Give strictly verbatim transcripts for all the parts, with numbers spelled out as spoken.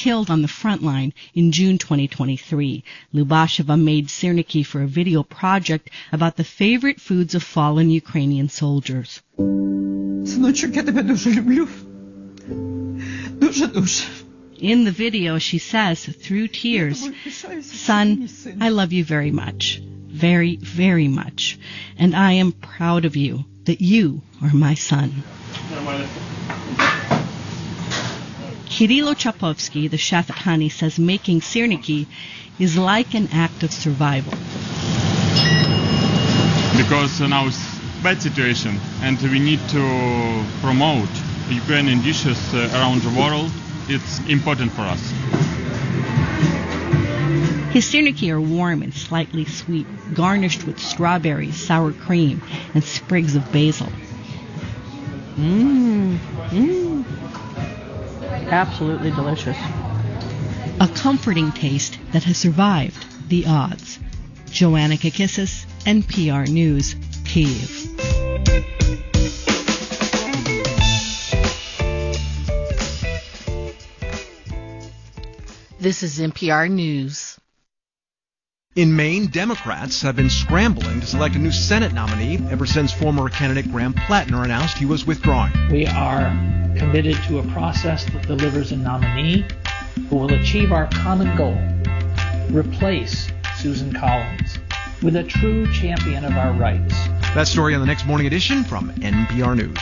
killed on the front line in June twenty twenty-three. Lubasheva made Syrniki for a video project about the favorite foods of fallen Ukrainian soldiers. Синочок, я тебе дуже люблю. Дуже-дуже. In the video, she says, through tears, "Son, I love you very much, very, very much, and I am proud of you, that you are my son." Kirilo Chapovsky, the chef at Hani, says making syrniki is like an act of survival. Because now it's a bad situation, and we need to promote Ukrainian dishes uh, around the world. It's important for us. His syrniki are warm and slightly sweet, garnished with strawberries, sour cream, and sprigs of basil. Mmm, mmm. Absolutely delicious. A comforting taste that has survived the odds. Joanna Kakissis, N P R News, Kyiv. This is N P R News. In Maine, Democrats have been scrambling to select a new Senate nominee ever since former candidate Graham Plattner announced he was withdrawing. We are committed to a process that delivers a nominee who will achieve our common goal, replace Susan Collins with a true champion of our rights. That story on the next morning edition from N P R News.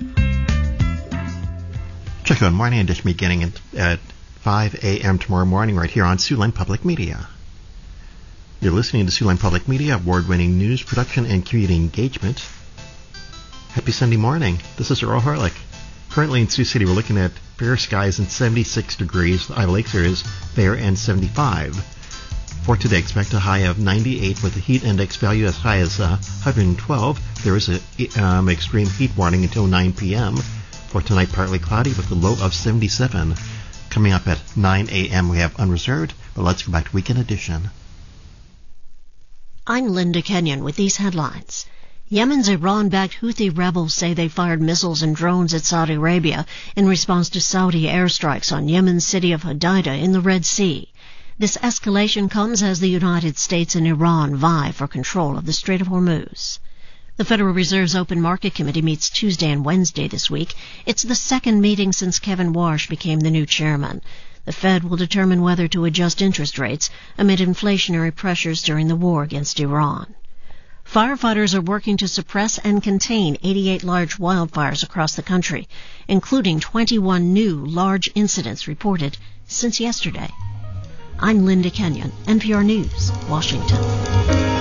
Check out morning edition beginning at, at five a.m. tomorrow morning right here on Siouxland Public Media. You're listening to Siouxland Public Media, award-winning news, production, and community engagement. Happy Sunday morning. This is Earl Harlick. Currently in Sioux City, we're looking at fair skies and seventy-six degrees. The Iowa Lakes area is fair and seventy-five. For today, expect a high of ninety-eight with a heat index value as high as uh, one hundred twelve. There is an um, extreme heat warning until nine p.m. For tonight, partly cloudy with a low of seventy-seven. Coming up at nine a.m. we have Unreserved, but let's go back to Weekend Edition. I'm Linda Kenyon with these headlines. Yemen's Iran-backed Houthi rebels say they fired missiles and drones at Saudi Arabia in response to Saudi airstrikes on Yemen's city of Hodeidah in the Red Sea. This escalation comes as the United States and Iran vie for control of the Strait of Hormuz. The Federal Reserve's Open Market Committee meets Tuesday and Wednesday this week. It's the second meeting since Kevin Warsh became the new chairman. The Fed will determine whether to adjust interest rates amid inflationary pressures during the war against Iran. Firefighters are working to suppress and contain eighty-eight large wildfires across the country, including twenty-one new large incidents reported since yesterday. I'm Linda Kenyon, N P R News, Washington.